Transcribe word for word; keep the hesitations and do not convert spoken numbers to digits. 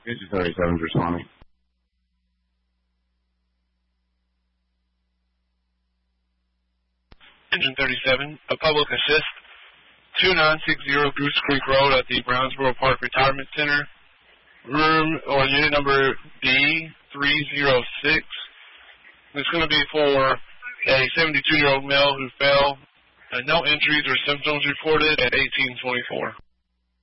Engine thirty-seven's responding. Engine thirty-seven, a public assist, two nine six zero Goose Creek Road at the Brownsboro Park Retirement Center, room or unit number D three oh six. It's going to be for a seventy-two-year-old male who fell. Uh, no injuries or symptoms reported at eighteen twenty-four.